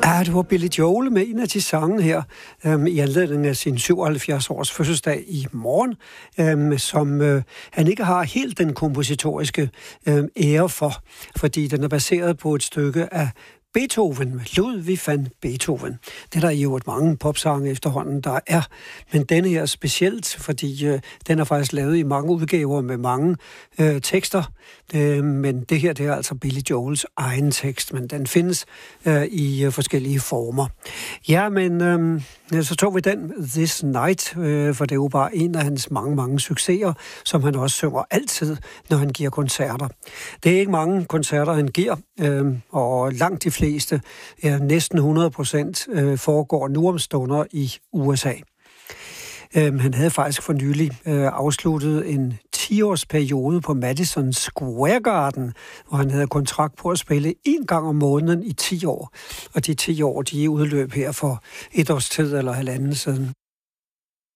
Ja, det var Billy Joel med en af de sange her i anledning af sin 77-års fødselsdag i morgen, som han ikke har helt den kompositoriske ære for, fordi den er baseret på et stykke af Beethoven, Ludwig van Beethoven. Det er der jo et mange popsange efterhånden, der er. Men denne her er specielt, fordi den er faktisk lavet i mange udgaver med mange tekster. Men det her, det er altså Billy Joels egen tekst, men den findes i forskellige former. Ja, men så tog vi den This Night, for det er jo bare en af hans mange succeser, som han også synger altid, når han giver koncerter. Det er ikke mange koncerter, han giver, og langt de fleste, næsten 100%, foregår nu om stunder i USA. Han havde faktisk for nylig afsluttet en 10-års periode på Madison Square Garden, hvor han havde kontrakt på at spille 1 gang om måneden i 10 år. Og de 10 år, de udløb her for 1 års tid eller halvanden siden.